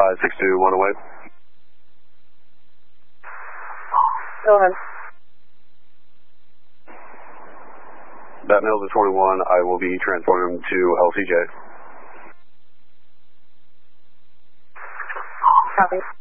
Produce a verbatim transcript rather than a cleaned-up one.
five six two, one away. Go ahead. Bat Mills is twenty-one. I will be transporting him to L C J. Copy.